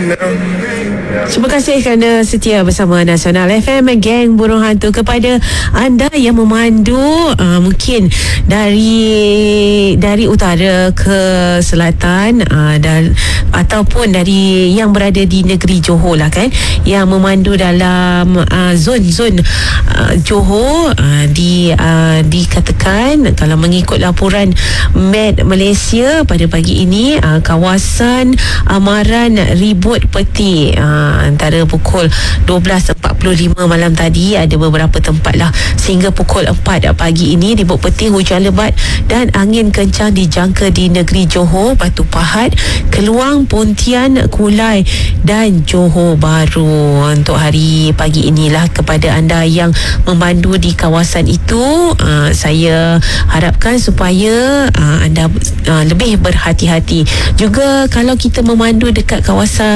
Terima kasih kerana setia bersama Nasional FM, geng burung hantu. Kepada anda yang memandu mungkin dari utara ke selatan, dan ataupun dari yang berada di negeri Johor lah kan, yang memandu dalam zon-zon Johor, dikatakan kalau mengikut laporan Met Malaysia pada pagi ini, kawasan amaran Ribut Peti, antara pukul 12.45 malam tadi ada beberapa tempat lah sehingga pukul 4 pagi ini Ribut Peti hujan lebat dan angin kencang dijangka di negeri Johor, Batu Pahat, Keluang, Pontian, Kulai dan Johor Bahru. Untuk hari pagi inilah, kepada anda yang memandu di kawasan itu, saya harapkan supaya anda lebih berhati-hati. Juga kalau kita memandu dekat kawasan